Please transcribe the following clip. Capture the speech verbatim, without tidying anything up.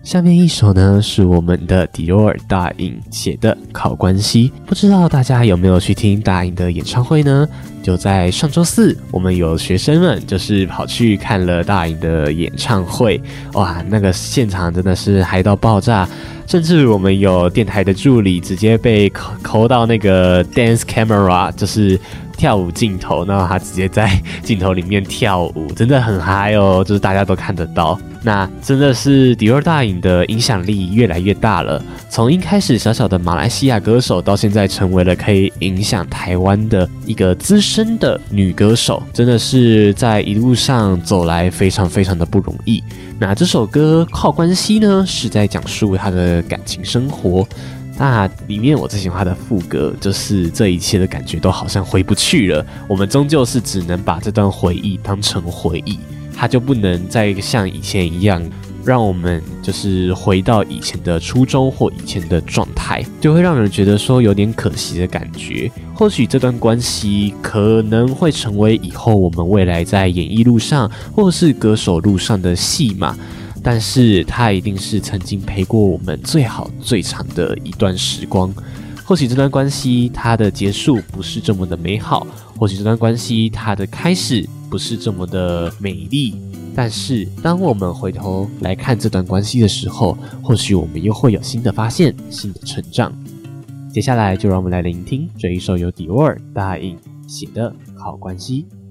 下面一首呢是我们的迪欧尔大影写的《靠关系》，不知道大家有没有去听大影的演唱会呢？就在上周四，我们有学生们就是跑去看了大影的演唱会，哇，那个现场真的是嗨到爆炸，甚至我们有电台的助理直接被抠到那个 dance camera， 就是跳舞镜头，然后他直接在镜头里面跳舞，真的很嗨哦，就是大家都看得到。那真的是迪欧尔大影的影响力越来越大了，从一开始小小的马来西亚歌手，到现在成为了可以影响台湾的一个资深的女歌手，真的是在一路上走来非常非常的不容易。那这首歌《靠关系》呢，是在讲述她的感情生活。那里面我最喜欢他的副歌，就是这一切的感觉都好像回不去了，我们终究是只能把这段回忆当成回忆，它就不能再像以前一样让我们就是回到以前的初衷或以前的状态，就会让人觉得说有点可惜的感觉。或许这段关系可能会成为以后我们未来在演艺路上或是歌手路上的戏码，但是它一定是曾经陪过我们最好最长的一段时光。或许这段关系它的结束不是这么的美好，或许这段关系它的开始不是这么的美丽，但是当我们回头来看这段关系的时候，或许我们又会有新的发现，新的成长。接下来就让我们来聆听这一首由迪欧尔大影写的《好关系》。